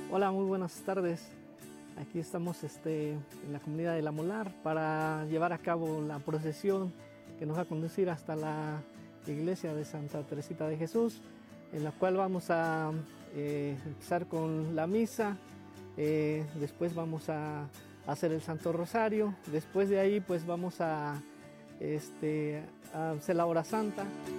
Hola, muy buenas tardes. Aquí estamos en la comunidad de La Molar para llevar a cabo la procesión que nos va a conducir hasta la iglesia de Santa Teresita de Jesús, en la cual vamos a empezar con la misa. Después vamos a hacer el Santo Rosario. Después de ahí pues vamos a hacer la hora santa.